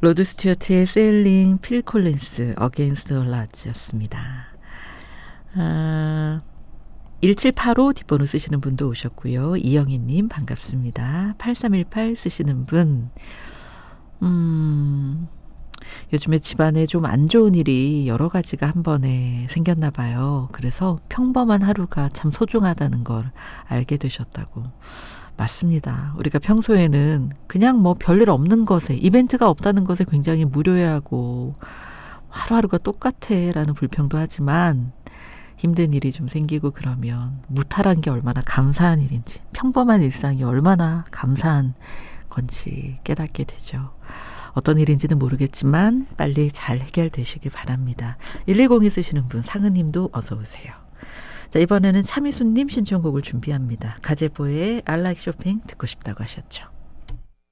로드 스튜어트의 세일링, 필 콜린스, 어게인스트 더 라즈였습니다. 1785 뒷번호 쓰시는 분도 오셨고요. 이영희님 반갑습니다. 8318 쓰시는 분 요즘에 집안에 좀 안 좋은 일이 여러 가지가 한 번에 생겼나 봐요. 그래서 평범한 하루가 참 소중하다는 걸 알게 되셨다고. 맞습니다. 우리가 평소에는 그냥 뭐 별일 없는 것에, 이벤트가 없다는 것에 굉장히 무료해하고 하루하루가 똑같아 라는 불평도 하지만 힘든 일이 좀 생기고 그러면 무탈한 게 얼마나 감사한 일인지, 평범한 일상이 얼마나 감사한 건지 깨닫게 되죠. 어떤 일인지는 모르겠지만 빨리 잘 해결되시길 바랍니다. 1102 쓰시는 분 상은님도 어서 오세요. 자, 이번에는 차미순님 신청곡을 준비합니다. 가제보의 I like shopping 듣고 싶다고 하셨죠.